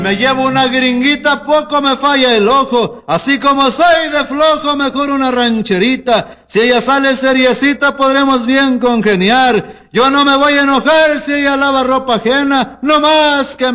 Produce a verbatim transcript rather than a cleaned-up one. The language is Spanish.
Me llevo una gringuita, poco me falla el ojo. Así como soy de flojo, mejor una rancherita. Si ella sale seriecita, podremos bien congeniar. Yo no me voy a enojar si ella lava ropa ajena, no más que